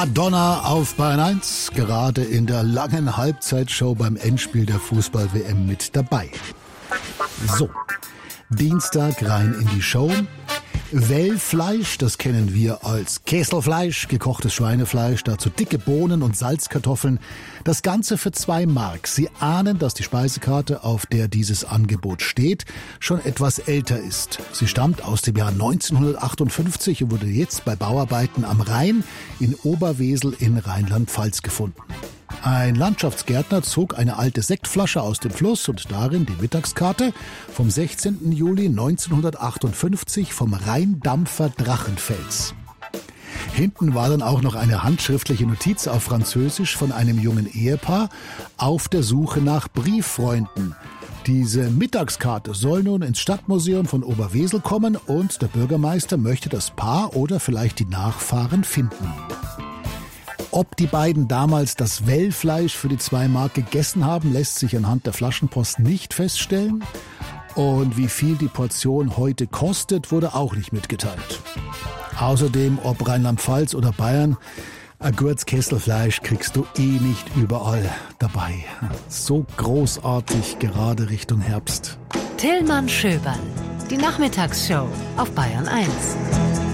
Madonna auf Bayern 1, gerade in der langen Halbzeitshow beim Endspiel der Fußball-WM mit dabei. So, Dienstag rein in die Show. Wellfleisch, das kennen wir als Käselfleisch, gekochtes Schweinefleisch, dazu dicke Bohnen und Salzkartoffeln. Das Ganze für 2 Mark. Sie ahnen, dass die Speisekarte, auf der dieses Angebot steht, schon etwas älter ist. Sie stammt aus dem Jahr 1958 und wurde jetzt bei Bauarbeiten am Rhein in Oberwesel in Rheinland-Pfalz gefunden. Ein Landschaftsgärtner zog eine alte Sektflasche aus dem Fluss und darin die Mittagskarte vom 16. Juli 1958 vom Rheindampfer Drachenfels. Hinten war dann auch noch eine handschriftliche Notiz auf Französisch von einem jungen Ehepaar auf der Suche nach Brieffreunden. Diese Mittagskarte soll nun ins Stadtmuseum von Oberwesel kommen und der Bürgermeister möchte das Paar oder vielleicht die Nachfahren finden. Ob die beiden damals das Wellfleisch für die 2 Mark gegessen haben, lässt sich anhand der Flaschenpost nicht feststellen. Und wie viel die Portion heute kostet, wurde auch nicht mitgeteilt. Außerdem, ob Rheinland-Pfalz oder Bayern, ein gutes Kesselfleisch kriegst du nicht überall dabei. So großartig gerade Richtung Herbst. Tillmann Schöberl, die Nachmittagsshow auf Bayern 1.